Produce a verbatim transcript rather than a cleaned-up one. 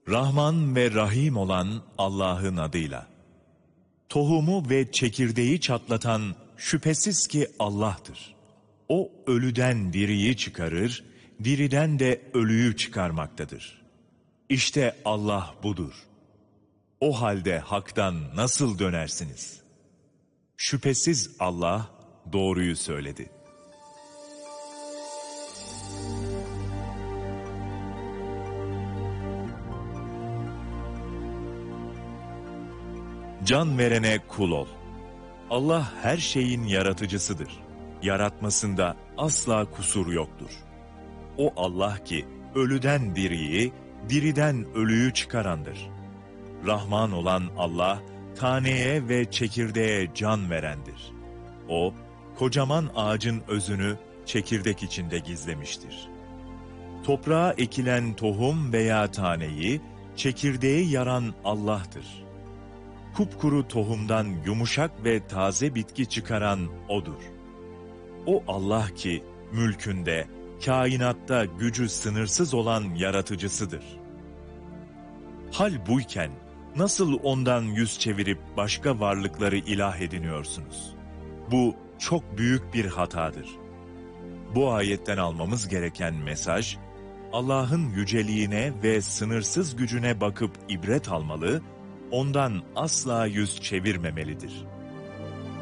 Rahman ve Rahim olan Allah'ın adıyla. Tohumu ve çekirdeği çatlatan şüphesiz ki Allah'tır. O ölüden diriyi çıkarır, diriden de ölüyü çıkarmaktadır. İşte Allah budur. O halde haktan nasıl dönersiniz? Şüphesiz Allah doğruyu söyledi. Can verene kul ol. Allah her şeyin yaratıcısıdır. Yaratmasında asla kusur yoktur. O Allah ki ölüden diriyi, diriden ölüyü çıkarandır. Rahman olan Allah, taneye ve çekirdeğe can verendir. O, kocaman ağacın özünü çekirdek içinde gizlemiştir. Toprağa ekilen tohum veya taneyi, çekirdeği yaran Allah'tır. Kupkuru tohumdan yumuşak ve taze bitki çıkaran O'dur. O Allah ki mülkünde, kainatta gücü sınırsız olan yaratıcısıdır. Hal buyken nasıl ondan yüz çevirip başka varlıkları ilah ediniyorsunuz? Bu çok büyük bir hatadır. Bu ayetten almamız gereken mesaj, Allah'ın yüceliğine ve sınırsız gücüne bakıp ibret almalı, ondan asla yüz çevirmemelidir.